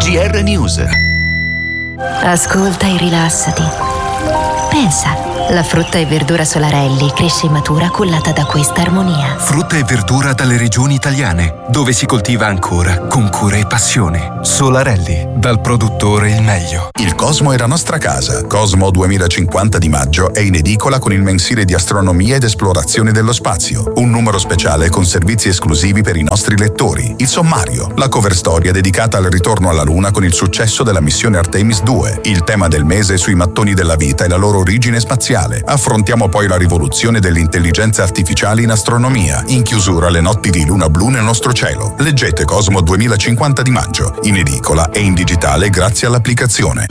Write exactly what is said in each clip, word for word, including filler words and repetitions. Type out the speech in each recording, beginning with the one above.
G R News. Ascolta e rilassati. Pensa, la frutta e verdura Solarelli cresce in matura cullata da questa armonia. Frutta e verdura dalle regioni italiane, dove si coltiva ancora con cura e passione. Solarelli, dal produttore il meglio. Il Cosmo è la nostra casa. Cosmo duemilacinquanta di maggio è in edicola con il mensile di astronomia ed esplorazione dello spazio. Un numero speciale con servizi esclusivi per i nostri lettori. Il sommario, la cover storia dedicata al ritorno alla Luna con il successo della missione Artemis due. Il tema del mese sui mattoni della vita e la loro origine spaziale. Affrontiamo poi la rivoluzione dell'intelligenza artificiale in astronomia. In chiusura le notti di luna blu nel nostro cielo. Leggete Cosmo duemilacinquanta di maggio, in edicola e in digitale grazie all'applicazione.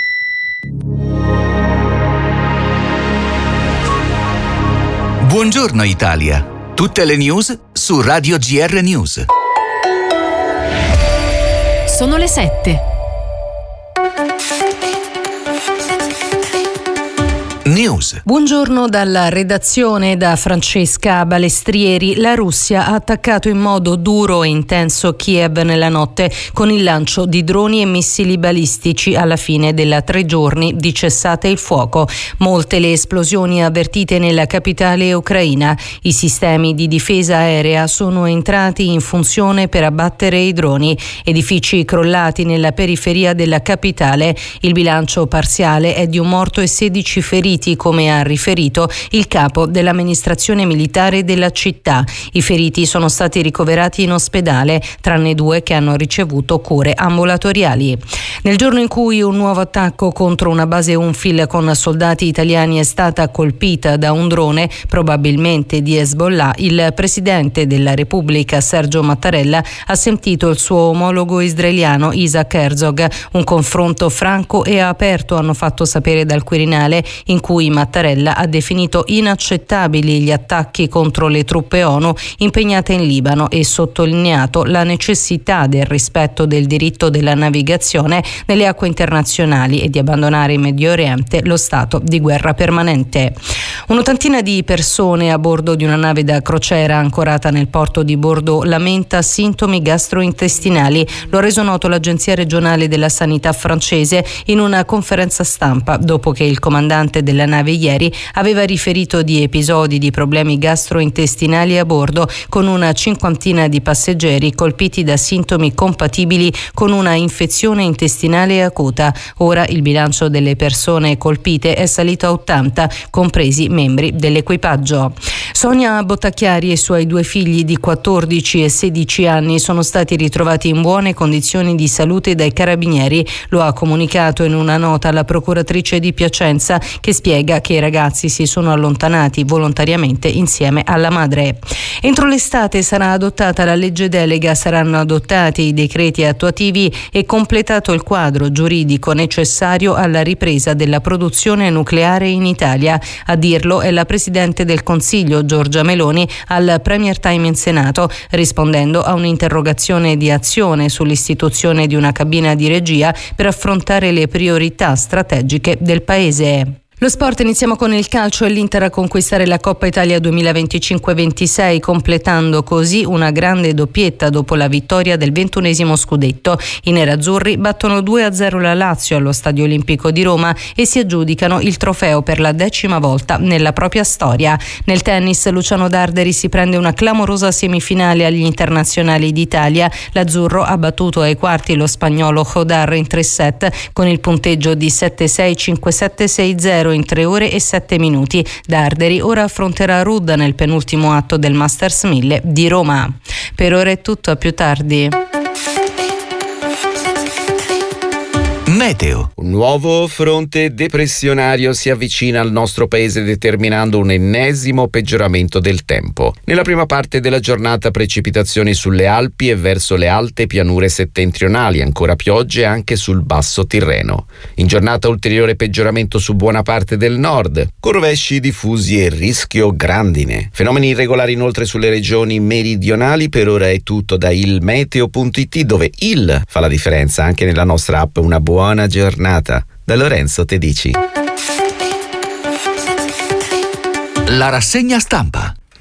Buongiorno Italia. Tutte le news su Radio G R News. Sono le sette. News. Buongiorno dalla redazione, da Francesca Balestrieri. La Russia ha attaccato in modo duro e intenso Kiev nella notte con il lancio di droni e missili balistici alla fine della tre giorni di cessate il fuoco. Molte le esplosioni avvertite nella capitale ucraina. I sistemi di difesa aerea sono entrati in funzione per abbattere i droni. Edifici crollati nella periferia della capitale. Il bilancio parziale è di un morto e sedici feriti, come ha riferito il capo dell'amministrazione militare della città. I feriti sono stati ricoverati in ospedale, tranne due che hanno ricevuto cure ambulatoriali. Nel giorno in cui un nuovo attacco contro una base UNIFIL con soldati italiani è stata colpita da un drone, probabilmente di Hezbollah, il presidente della Repubblica Sergio Mattarella ha sentito il suo omologo israeliano Isaac Herzog. Un confronto franco e aperto, hanno fatto sapere dal Quirinale, in cui Mattarella ha definito inaccettabili gli attacchi contro le truppe ONU impegnate in Libano e sottolineato la necessità del rispetto del diritto della navigazione nelle acque internazionali e di abbandonare in Medio Oriente lo stato di guerra permanente. Un'ottantina di persone a bordo di una nave da crociera ancorata nel porto di Bordeaux lamenta sintomi gastrointestinali. Lo ha reso noto l'Agenzia regionale della sanità francese in una conferenza stampa dopo che il comandante della nave ieri aveva riferito di episodi di problemi gastrointestinali a bordo, con una cinquantina di passeggeri colpiti da sintomi compatibili con una infezione intestinale acuta. Ora il bilancio delle persone colpite è salito a ottanta, compresi membri dell'equipaggio. Sonia Bottacchiari e i suoi due figli di quattordici e sedici anni sono stati ritrovati in buone condizioni di salute dai carabinieri. Lo ha comunicato in una nota la procuratrice di Piacenza, che spiega che i ragazzi si sono allontanati volontariamente insieme alla madre. Entro l'estate sarà adottata la legge delega, saranno adottati i decreti attuativi e completato il quadro giuridico necessario alla ripresa della produzione nucleare in Italia. A dirlo è la Presidente del Consiglio Giorgia Meloni al Premier Time in Senato, rispondendo a un'interrogazione di Azione sull'istituzione di una cabina di regia per affrontare le priorità strategiche del Paese. Lo sport, iniziamo con il calcio e l'Inter a conquistare la Coppa Italia duemilaventicinque ventisei, completando così una grande doppietta dopo la vittoria del ventunesimo scudetto. I nerazzurri battono due a zero la Lazio allo Stadio Olimpico di Roma e si aggiudicano il trofeo per la decima volta nella propria storia. Nel tennis Luciano Darderi si prende una clamorosa semifinale agli internazionali d'Italia. L'azzurro ha battuto ai quarti lo spagnolo Jodar in tre set con il punteggio di sette sei cinque sette sei zero in tre ore e sette minuti. Darderi ora affronterà Rudd nel penultimo atto del Masters mille di Roma. Per ora è tutto, a più tardi. Meteo. Un nuovo fronte depressionario si avvicina al nostro paese, determinando un ennesimo peggioramento del tempo. Nella prima parte della giornata precipitazioni sulle Alpi e verso le alte pianure settentrionali, ancora piogge anche sul basso Tirreno. In giornata ulteriore peggioramento su buona parte del nord, con rovesci diffusi e rischio grandine. Fenomeni irregolari inoltre sulle regioni meridionali. Per ora è tutto da ilmeteo punto it, dove il fa la differenza anche nella nostra app. Una buona Buona giornata. Da Lorenzo Tedici. La rassegna stampa.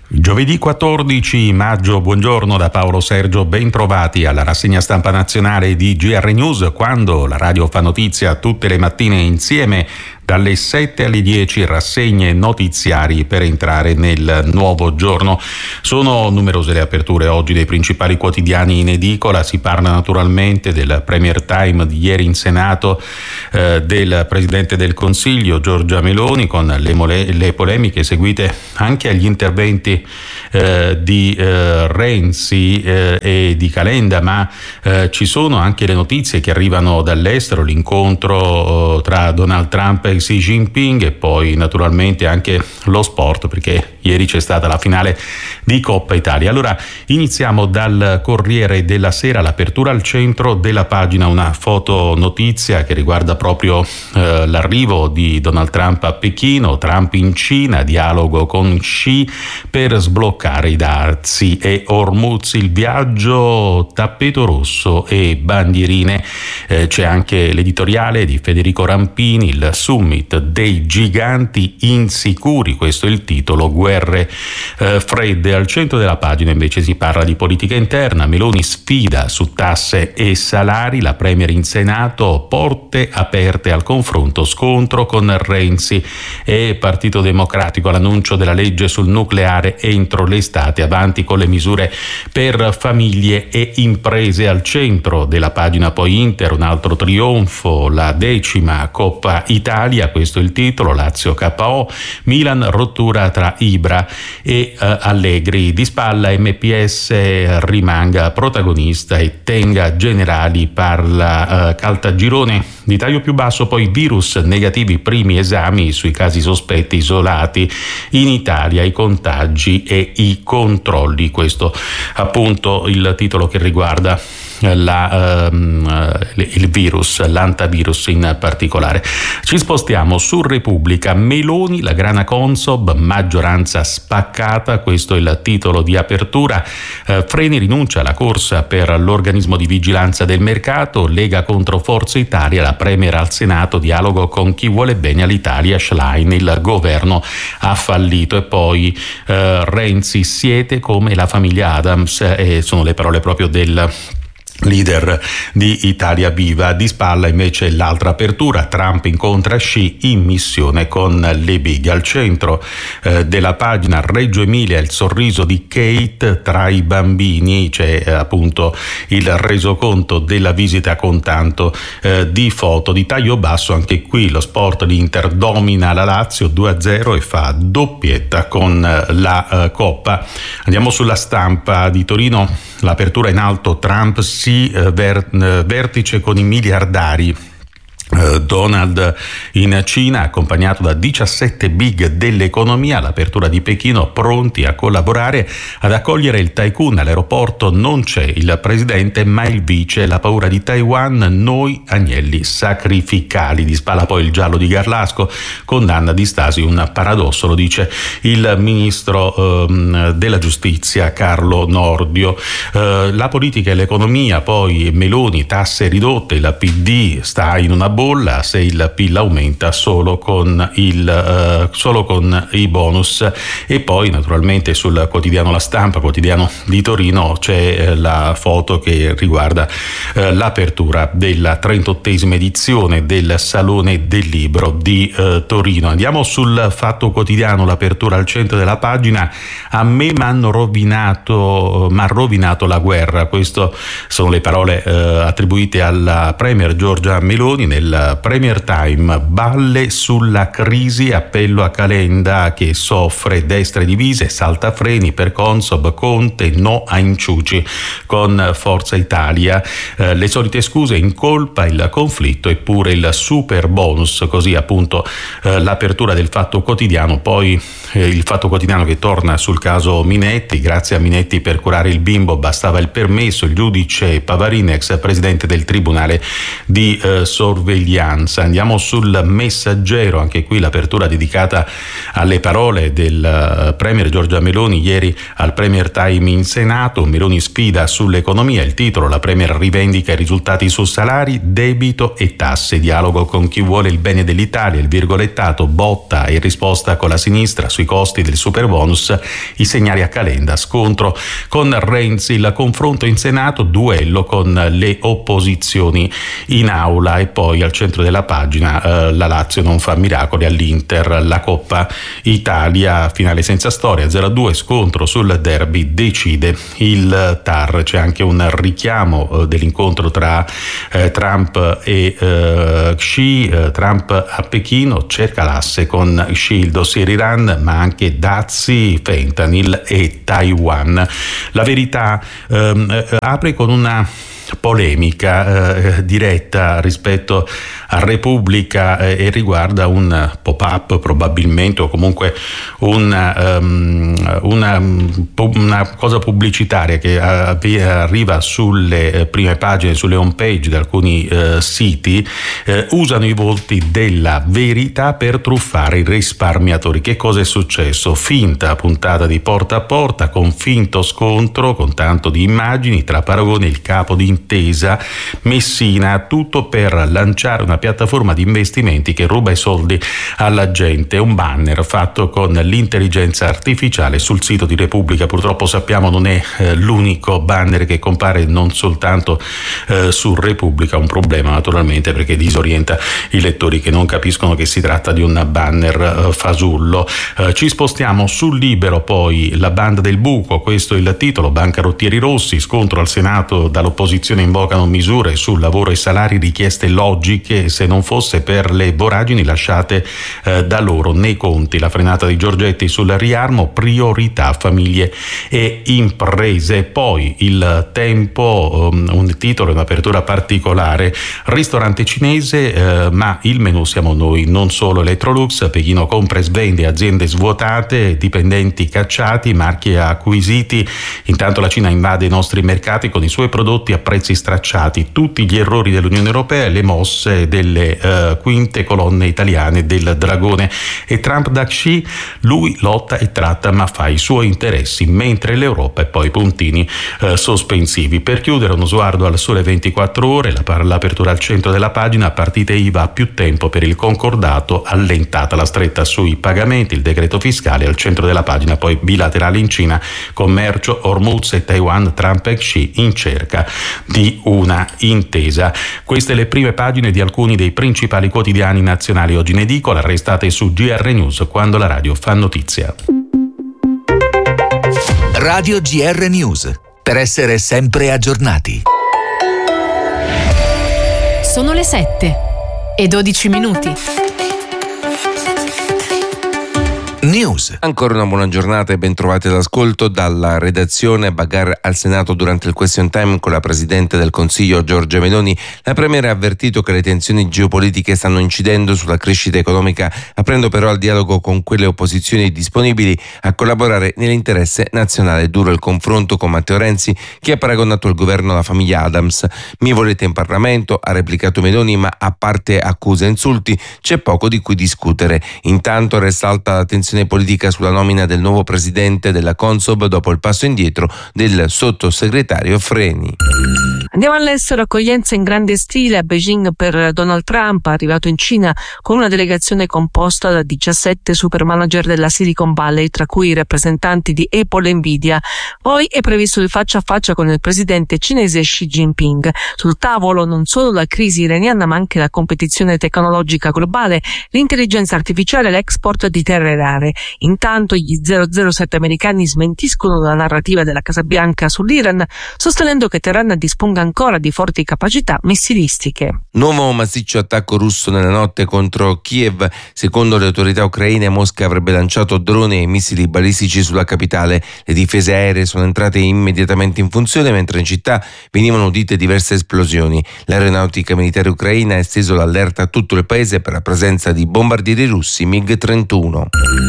Giovedì quattordici maggio, buongiorno da Paolo Sergio, ben trovati alla rassegna stampa nazionale di G R News, quando la radio fa notizia tutte le mattine insieme. Dalle sette alle dieci rassegne notiziari per entrare nel nuovo giorno. Sono numerose le aperture oggi dei principali quotidiani in edicola. Si parla naturalmente del Premier Time di ieri in Senato, eh, del Presidente del Consiglio Giorgia Meloni, con le, mole- le polemiche seguite anche agli interventi eh, di eh, Renzi eh, e di Calenda, ma eh, ci sono anche le notizie che arrivano dall'estero, l'incontro eh, tra Donald Trump e Xi Jinping, e poi naturalmente anche lo sport, perché ieri c'è stata la finale di Coppa Italia. Allora iniziamo dal Corriere della Sera, l'apertura al centro della pagina, una foto notizia che riguarda proprio eh, l'arrivo di Donald Trump a Pechino, Trump in Cina, dialogo con Xi per sbloccare i dazi e Hormuz, il viaggio, tappeto rosso e bandierine. Eh, c'è anche l'editoriale di Federico Rampini, il summit dei giganti insicuri, questo è il titolo, guerre eh, fredde. Al centro della pagina invece si parla di politica interna, Meloni sfida su tasse e salari, la Premier in Senato, porte aperte al confronto, scontro con Renzi e Partito Democratico, l'annuncio della legge sul nucleare entro l'estate, avanti con le misure per famiglie e imprese. Al centro della pagina poi Inter, un altro trionfo, la decima Coppa Italia, questo è il titolo, Lazio K O, Milan rottura tra Ibra e uh, Allegri, di spalla M P S rimanga protagonista e tenga Generali, parla uh, Caltagirone. Di taglio più basso poi virus negativi, primi esami sui casi sospetti isolati in Italia, i contagi e i controlli, questo appunto il titolo che riguarda La, um, il virus, l'antivirus in particolare. Ci spostiamo su Repubblica, Meloni, la grana Consob, maggioranza spaccata, questo è il titolo di apertura. Uh, Freni rinuncia alla corsa per l'organismo di vigilanza del mercato, Lega contro Forza Italia, la Premier al Senato, dialogo con chi vuole bene all'Italia, Schlein, il governo ha fallito. E poi uh, Renzi, siete come la famiglia Adams, e sono le parole proprio del leader di Italia Viva. Di spalla invece l'altra apertura, Trump incontra Xi in missione con le big. Al centro eh, della pagina Reggio Emilia, il sorriso di Kate tra i bambini, c'è eh, appunto il resoconto della visita con tanto eh, di foto. Di taglio basso anche qui lo sport, l'Inter domina la Lazio due a zero e fa doppietta con eh, la eh, Coppa. Andiamo sulla Stampa di Torino, l'apertura in alto, Trump si Ver, vertice con i miliardari. Donald in Cina, accompagnato da diciassette big dell'economia, l'apertura di Pechino, pronti a collaborare ad accogliere il tycoon. All'aeroporto non c'è il presidente ma il vice, la paura di Taiwan, noi agnelli sacrificali. Di spalla poi il giallo di Garlasco, condanna di Stasi, un paradosso, lo dice il ministro ehm, della giustizia Carlo Nordio. Eh, la politica e l'economia poi, Meloni, tasse ridotte, il P D sta in una bolla se il P I L aumenta solo con il uh, solo con i bonus. E poi naturalmente sul quotidiano La Stampa, quotidiano di Torino, c'è eh, la foto che riguarda eh, l'apertura della trentottesima edizione del Salone del Libro di eh, Torino. Andiamo sul Fatto Quotidiano, l'apertura al centro della pagina, a me m'hanno rovinato m'ha rovinato la guerra. Queste sono le parole eh, attribuite alla Premier Giorgia Meloni nel Premier Time. Balle sulla crisi, appello a Calenda che soffre, destre divise, saltafreni per Consob, Conte no a inciuci con Forza Italia, eh, le solite scuse, in colpa il conflitto eppure il super bonus, così appunto eh, l'apertura del Fatto Quotidiano. Poi eh, il Fatto Quotidiano che torna sul caso Minetti, grazie a Minetti per curare il bimbo bastava il permesso, il giudice Pavarin, ex presidente del Tribunale di eh, sorveglianza sorveglianza. Andiamo sul Messaggero, anche qui l'apertura dedicata alle parole del Premier Giorgia Meloni ieri al Premier Time in Senato. Meloni sfida sull'economia, il titolo: la Premier rivendica i risultati su salari, debito e tasse, dialogo con chi vuole il bene dell'Italia, il virgolettato botta e risposta con la sinistra sui costi del superbonus, i segnali a Calenda, scontro con Renzi, il confronto in Senato, duello con le opposizioni in aula. E poi al centro della pagina eh, la Lazio non fa miracoli all'Inter, la Coppa Italia, finale senza storia, zero a due, scontro sul derby, decide il T A R. C'è anche un richiamo eh, dell'incontro tra eh, Trump e eh, Xi. eh, Trump a Pechino cerca l'asse con Xi, il dossier Iran, ma anche dazi, fentanyl e Taiwan. La Verità ehm, apre con una polemica eh, diretta rispetto a Repubblica eh, e riguarda un pop-up probabilmente, o comunque un, um, una, una cosa pubblicitaria che arriva sulle prime pagine, sulle home page di alcuni eh, siti. Eh, usano i volti della Verità per truffare i risparmiatori. Che cosa è successo? Finta puntata di porta a porta con finto scontro, con tanto di immagini tra Paragone e il capo di Intesa Messina, tutto per lanciare una piattaforma di investimenti che ruba i soldi alla gente. Un banner fatto con l'intelligenza artificiale sul sito di Repubblica. Purtroppo sappiamo non è eh, l'unico banner che compare non soltanto eh, su Repubblica, un problema naturalmente perché disorienta i lettori che non capiscono che si tratta di un banner eh, fasullo. Eh, ci spostiamo sul Libero, poi la banda del buco, questo è il titolo: bancarottieri rossi, scontro al Senato, dall'opposizione invocano misure sul lavoro e salari, richieste logiche, se non fosse per le voragini lasciate eh, da loro nei conti. La frenata di Giorgetti sul riarmo, priorità famiglie e imprese. Poi il Tempo, um, un titolo, un'apertura particolare: ristorante cinese eh, ma il menù siamo noi, non solo Electrolux, Pechino compra e svende, aziende svuotate, dipendenti cacciati, marchi acquisiti. Intanto la Cina invade i nostri mercati con i suoi prodotti a prezzi stracciati, tutti gli errori dell'Unione Europea e le mosse delle uh, quinte colonne italiane del dragone. E Trump da Xi, lui lotta e tratta ma fa i suoi interessi, mentre l'Europa, e poi puntini uh, sospensivi. Per chiudere uno sguardo al Sole ventiquattro ore, la, l'apertura al centro della pagina: partite I V A, più tempo per il concordato, allentata la stretta sui pagamenti, il decreto fiscale. Al centro della pagina poi bilaterale in Cina, commercio, Hormuz e Taiwan, Trump e Xi in cerca di una intesa. Queste le prime pagine di alcuni dei principali quotidiani nazionali oggi in edicola. Restate su G R News, quando la radio fa notizia. Radio G R News, per essere sempre aggiornati. Sono le sette e dodici minuti. News. Ancora una buona giornata e ben trovati all'ascolto dalla redazione. Bagarre al Senato durante il question time con la Presidente del Consiglio Giorgia Meloni. La Premier ha avvertito che le tensioni geopolitiche stanno incidendo sulla crescita economica, aprendo però al dialogo con quelle opposizioni disponibili a collaborare nell'interesse nazionale. Duro il confronto con Matteo Renzi, che ha paragonato il governo alla famiglia Adams. Mi volete in Parlamento, ha replicato Meloni, ma a parte accuse e insulti c'è poco di cui discutere. Intanto resta alta la tensione politica sulla nomina del nuovo presidente della Consob dopo il passo indietro del sottosegretario Freni. Andiamo all'estero. Accoglienza in grande stile a Beijing per Donald Trump, arrivato in Cina con una delegazione composta da diciassette super manager della Silicon Valley, tra cui i rappresentanti di Apple e Nvidia. Poi è previsto il faccia a faccia con il presidente cinese Xi Jinping. Sul tavolo non solo la crisi iraniana, ma anche la competizione tecnologica globale, l'intelligenza artificiale e l'export di terre rare. Intanto gli zero zero sette americani smentiscono la narrativa della Casa Bianca sull'Iran, sostenendo che Teheran disponga ancora di forti capacità missilistiche. Nuovo massiccio attacco russo nella notte contro Kiev. Secondo le autorità ucraine, Mosca avrebbe lanciato droni e missili balistici sulla capitale. Le difese aeree sono entrate immediatamente in funzione, mentre in città venivano udite diverse esplosioni. L'aeronautica militare ucraina ha esteso l'allerta a tutto il paese per la presenza di bombardieri russi MiG trentuno.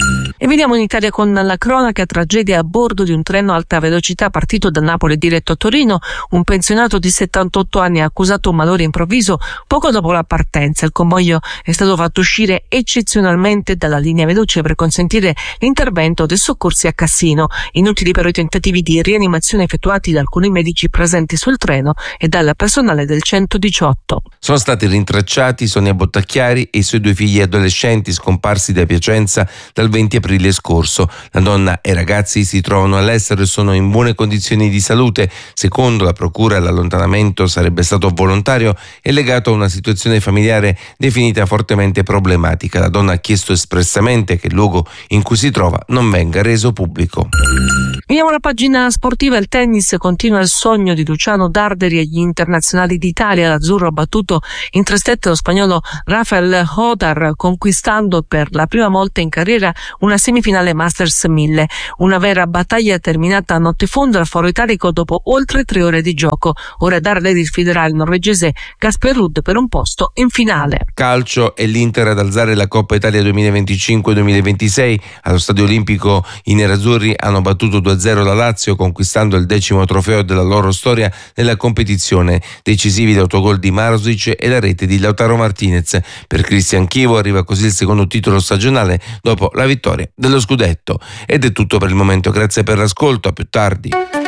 E veniamo in Italia con la cronaca: tragedia a bordo di un treno a alta velocità partito da Napoli e diretto a Torino. Un pensionato di settantotto anni ha accusato un malore improvviso poco dopo la partenza. Il convoglio è stato fatto uscire eccezionalmente dalla linea veloce per consentire l'intervento dei soccorsi a Cassino. Inutili però i tentativi di rianimazione effettuati da alcuni medici presenti sul treno e dal personale del centodiciotto. Sono stati rintracciati Sonia Bottacchiari e i suoi due figli adolescenti scomparsi da Piacenza dal venti aprile scorso. La donna e i ragazzi si trovano all'estero e sono in buone condizioni di salute. Secondo la procura, l'allontanamento sarebbe stato volontario e legato a una situazione familiare definita fortemente problematica. La donna ha chiesto espressamente che il luogo in cui si trova non venga reso pubblico. Vediamo la pagina sportiva. Il tennis: continua il sogno di Luciano Darderi agli internazionali d'Italia. L'azzurro ha battuto in tre set lo spagnolo Rafael Hodar, conquistando per la prima volta in carriera una semifinale Masters mille. Una vera battaglia terminata a notte fonda al Foro Italico dopo oltre tre ore di gioco. Ora Darderi sfiderà il norvegese Casper Ruud per un posto in finale. Calcio: è l'Inter ad alzare la Coppa Italia duemilaventicinque duemilaventisei. Allo Stadio Olimpico i nerazzurri hanno battuto due a zero la Lazio, conquistando il decimo trofeo della loro storia nella competizione. Decisivi l'autogol di Marusic e la rete di Lautaro Martinez. Per Cristian Chivo arriva così il secondo titolo stagionale dopo la vittoria dello scudetto. Ed è tutto per il momento, grazie per l'ascolto, a più tardi.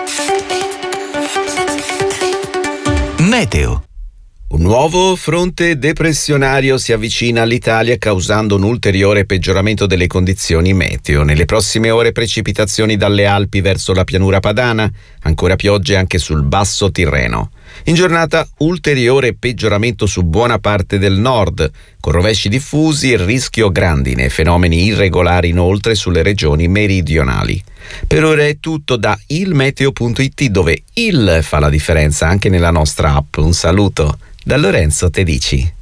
Meteo. Un nuovo fronte depressionario si avvicina all'Italia, causando un ulteriore peggioramento delle condizioni meteo. Nelle prossime ore precipitazioni dalle Alpi verso la pianura padana, ancora piogge anche sul basso Tirreno. In giornata ulteriore peggioramento su buona parte del nord, con rovesci diffusi e rischio grandine, fenomeni irregolari inoltre sulle regioni meridionali. Per ora è tutto da ilmeteo punto it, dove il fa la differenza anche nella nostra app. Un saluto da Lorenzo Tedici.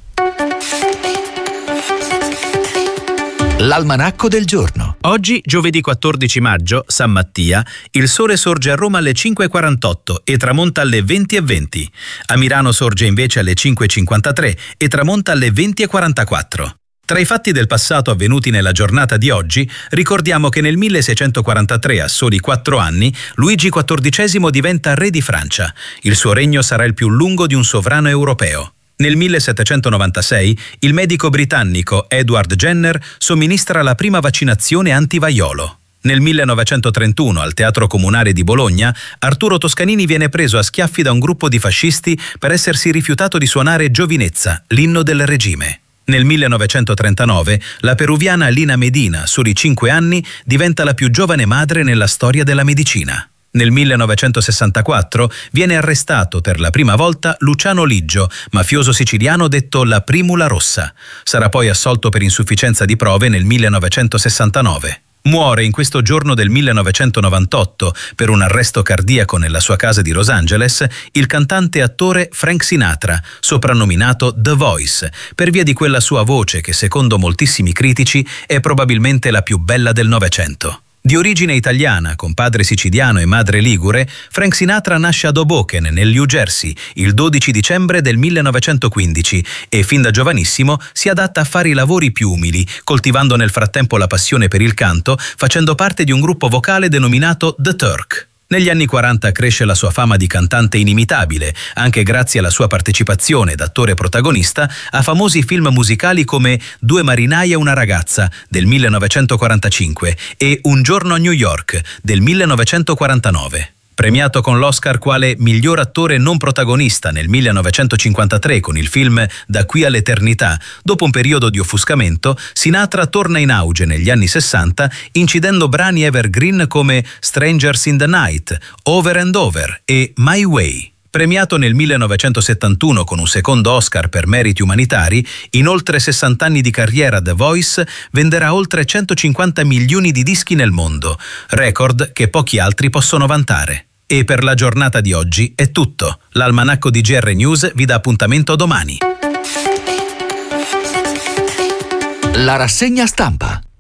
L'almanacco del giorno. Oggi, giovedì quattordici maggio, San Mattia, il sole sorge a Roma alle cinque e quarantotto e tramonta alle venti e venti. A Milano sorge invece alle cinque e cinquantatré e tramonta alle venti e quarantaquattro. Tra i fatti del passato avvenuti nella giornata di oggi, ricordiamo che nel milleseicentoquarantatré, a soli quattro anni, Luigi quattordicesimo diventa re di Francia. Il suo regno sarà il più lungo di un sovrano europeo. Nel millesettecentonovantasei il medico britannico Edward Jenner somministra la prima vaccinazione antivaiolo. Nel millenovecentotrentuno, al Teatro Comunale di Bologna, Arturo Toscanini viene preso a schiaffi da un gruppo di fascisti per essersi rifiutato di suonare Giovinezza, l'inno del regime. Nel millenovecentotrentanove la peruviana Lina Medina, a soli cinque anni, diventa la più giovane madre nella storia della medicina. Nel millenovecentosessantaquattro viene arrestato per la prima volta Luciano Liggio, mafioso siciliano detto la Primula Rossa. Sarà poi assolto per insufficienza di prove nel millenovecentosessantanove. Muore in questo giorno del millenovecentonovantotto per un arresto cardiaco nella sua casa di Los Angeles il cantante e attore Frank Sinatra, soprannominato The Voice, per via di quella sua voce che secondo moltissimi critici è probabilmente la più bella del Novecento. Di origine italiana, con padre siciliano e madre ligure, Frank Sinatra nasce ad Hoboken, nel New Jersey, il dodici dicembre del millenovecentoquindici e fin da giovanissimo si adatta a fare i lavori più umili, coltivando nel frattempo la passione per il canto, facendo parte di un gruppo vocale denominato The Turk. Negli anni quaranta cresce la sua fama di cantante inimitabile, anche grazie alla sua partecipazione da attore protagonista a famosi film musicali come Due marinai e una ragazza del millenovecentoquarantacinque e Un giorno a New York del millenovecentoquarantanove. Premiato con l'Oscar quale miglior attore non protagonista nel millenovecentocinquantatré con il film Da qui all'eternità, dopo un periodo di offuscamento, Sinatra torna in auge negli anni sessanta incidendo brani evergreen come Strangers in the Night, Over and Over e My Way. Premiato nel millenovecentosettantuno con un secondo Oscar per meriti umanitari, in oltre sessanta anni di carriera The Voice venderà oltre centocinquanta milioni di dischi nel mondo, record che pochi altri possono vantare. E per la giornata di oggi è tutto. L'Almanacco di G R News vi dà appuntamento domani. La rassegna stampa.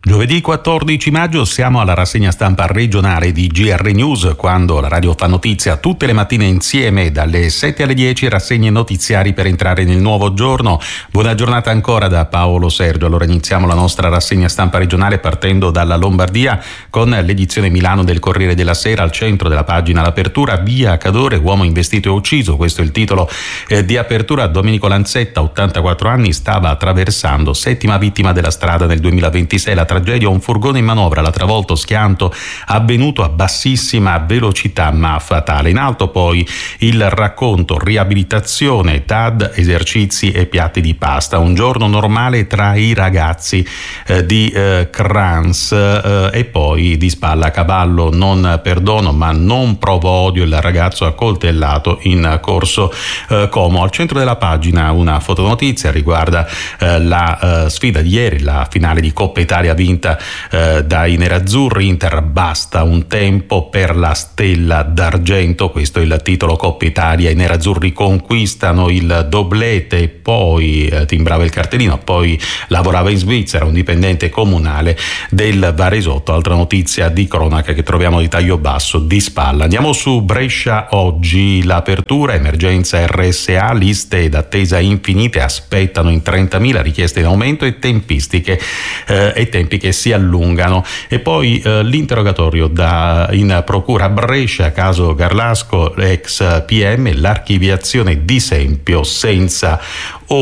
Giovedì quattordici maggio siamo alla rassegna stampa regionale di G R News, quando la radio fa notizia tutte le mattine insieme dalle sette alle dieci, rassegne notiziari per entrare nel nuovo giorno. Buona giornata ancora da Paolo Sergio. Allora iniziamo la nostra rassegna stampa regionale partendo dalla Lombardia con l'edizione Milano del Corriere della Sera. Al centro della pagina l'apertura: via Cadore, uomo investito e ucciso. Questo è il titolo eh, di apertura. Domenico Lanzetta, ottantaquattro anni, stava attraversando, settima vittima della strada nel duemilaventisei. La tragedia: un furgone in manovra l'ha travolto, schianto avvenuto a bassissima velocità ma fatale. In alto poi il racconto: riabilitazione, T A D, esercizi e piatti di pasta. Un giorno normale tra i ragazzi eh, di eh, Crans eh, e poi di spalla a cavallo: non perdono ma non provo odio, il ragazzo accoltellato in corso eh, Como. Al centro della pagina una fotonotizia riguarda eh, la eh, sfida di ieri, la finale di Coppa Italia vinta eh, dai nerazzurri. Inter: basta un tempo per la stella d'argento. Questo è il titolo. Coppa Italia, i nerazzurri conquistano il doblete, poi eh, timbrava il cartellino, poi lavorava in Svizzera, un dipendente comunale del Varesotto. Altra notizia di cronaca che troviamo di taglio basso di spalla. Andiamo su Brescia oggi, l'apertura: emergenza R S A, liste d'attesa infinite, aspettano in trentamila, richieste in aumento e tempistiche eh, e tempi che si allungano. E poi eh, l'interrogatorio da, in procura a Brescia, caso Garlasco, ex P M, l'archiviazione di Sempio senza